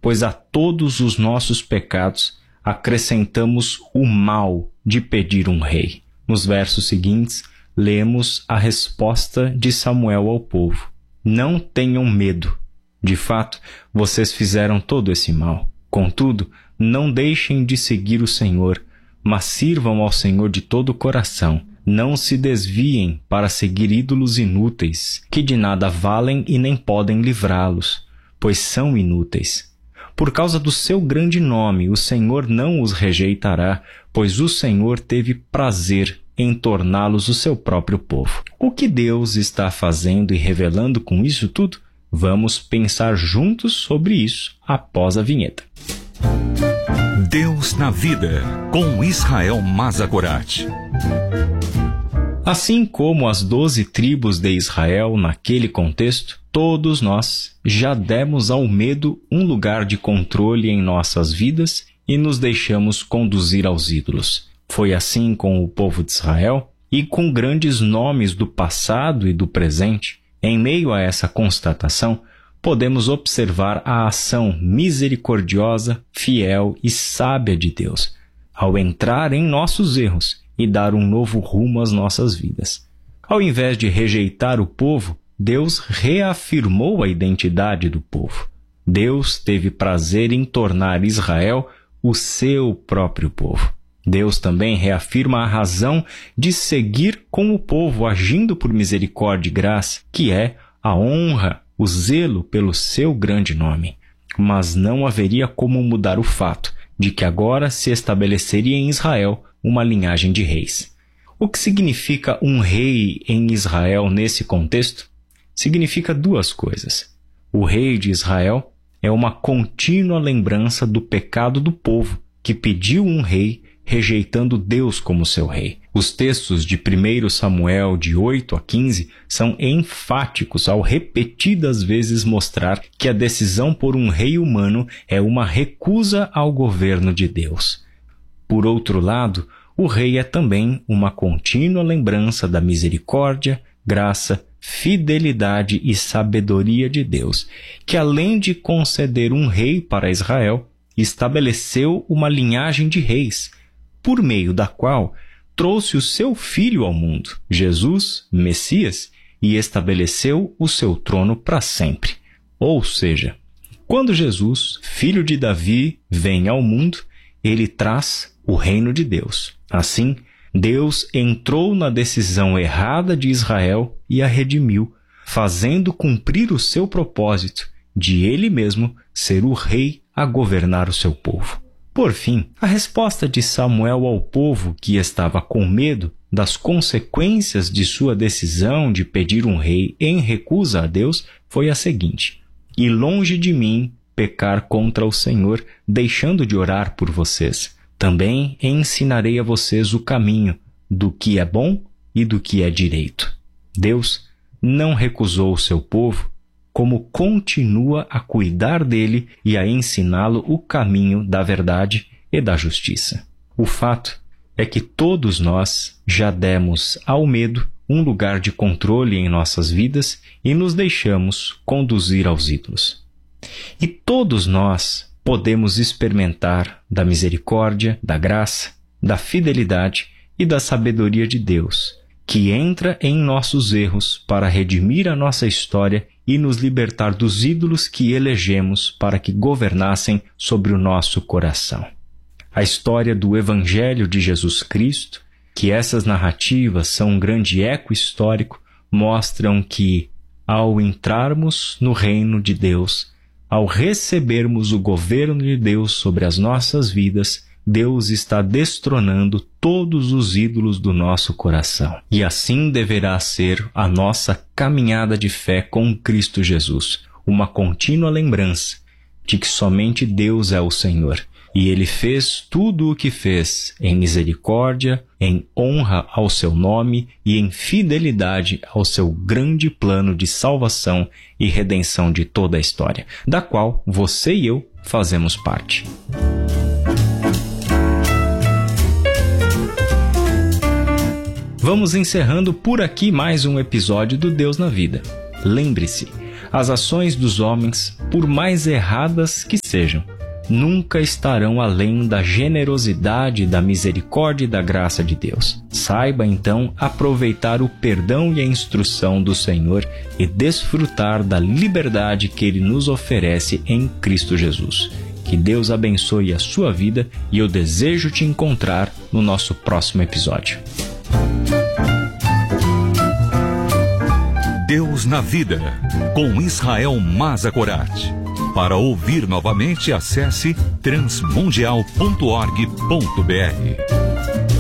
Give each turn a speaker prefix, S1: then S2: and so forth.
S1: pois a todos os nossos pecados acrescentamos o mal de pedir um rei. Nos versos seguintes, lemos a resposta de Samuel ao povo: não tenham medo. De fato, vocês fizeram todo esse mal. Contudo, não deixem de seguir o Senhor, mas sirvam ao Senhor de todo o coração. Não se desviem para seguir ídolos inúteis, que de nada valem e nem podem livrá-los, pois são inúteis. Por causa do seu grande nome, o Senhor não os rejeitará, pois o Senhor teve prazer em torná-los o seu próprio povo. O que Deus está fazendo e revelando com isso tudo? Vamos pensar juntos sobre isso após a vinheta.
S2: Deus na vida, com Israel Mazagorat.
S1: Assim como as 12 tribos de Israel naquele contexto, todos nós já demos ao medo um lugar de controle em nossas vidas e nos deixamos conduzir aos ídolos. Foi assim com o povo de Israel e com grandes nomes do passado e do presente. Em meio a essa constatação, podemos observar a ação misericordiosa, fiel e sábia de Deus, ao entrar em nossos erros e dar um novo rumo às nossas vidas. Ao invés de rejeitar o povo, Deus reafirmou a identidade do povo. Deus teve prazer em tornar Israel o seu próprio povo. Deus também reafirma a razão de seguir com o povo agindo por misericórdia e graça, que é a honra, o zelo pelo seu grande nome. Mas não haveria como mudar o fato de que agora se estabeleceria em Israel uma linhagem de reis. O que significa um rei em Israel nesse contexto? Significa duas coisas. O rei de Israel é uma contínua lembrança do pecado do povo, que pediu um rei, rejeitando Deus como seu rei. Os textos de 1 Samuel, de 8 a 15, são enfáticos ao repetidas vezes mostrar que a decisão por um rei humano é uma recusa ao governo de Deus. Por outro lado, o rei é também uma contínua lembrança da misericórdia, graça, fidelidade e sabedoria de Deus, que além de conceder um rei para Israel, estabeleceu uma linhagem de reis, por meio da qual trouxe o seu Filho ao mundo, Jesus, Messias, e estabeleceu o seu trono para sempre. Ou seja, quando Jesus, filho de Davi, vem ao mundo, ele traz o reino de Deus. Assim, Deus entrou na decisão errada de Israel e a redimiu, fazendo cumprir o seu propósito de ele mesmo ser o rei a governar o seu povo. Por fim, a resposta de Samuel ao povo que estava com medo das consequências de sua decisão de pedir um rei em recusa a Deus foi a seguinte: "E longe de mim pecar contra o Senhor, deixando de orar por vocês. Também ensinarei a vocês o caminho do que é bom e do que é direito." Deus não recusou o seu povo, como continua a cuidar dele e a ensiná-lo o caminho da verdade e da justiça. O fato é que todos nós já demos ao medo um lugar de controle em nossas vidas e nos deixamos conduzir aos ídolos. E todos nós podemos experimentar da misericórdia, da graça, da fidelidade e da sabedoria de Deus, que entra em nossos erros para redimir a nossa história e nos libertar dos ídolos que elegemos para que governassem sobre o nosso coração. A história do Evangelho de Jesus Cristo, que essas narrativas são um grande eco histórico, mostram que, ao entrarmos no reino de Deus, ao recebermos o governo de Deus sobre as nossas vidas, Deus está destronando todos os ídolos do nosso coração. E assim deverá ser a nossa caminhada de fé com Cristo Jesus, uma contínua lembrança de que somente Deus é o Senhor. E Ele fez tudo o que fez em misericórdia, em honra ao seu nome e em fidelidade ao seu grande plano de salvação e redenção de toda a história, da qual você e eu fazemos parte. Vamos encerrando por aqui mais um episódio do Deus na Vida. Lembre-se, As ações dos homens, por mais erradas que sejam, nunca estarão além da generosidade, da misericórdia e da graça de Deus. Saiba, então, aproveitar o perdão e a instrução do Senhor e desfrutar da liberdade que Ele nos oferece em Cristo Jesus. Que Deus abençoe a sua vida e eu desejo te encontrar no nosso próximo episódio.
S2: Deus na Vida, com Israel Mazakorati. Para ouvir novamente, acesse transmundial.org.br.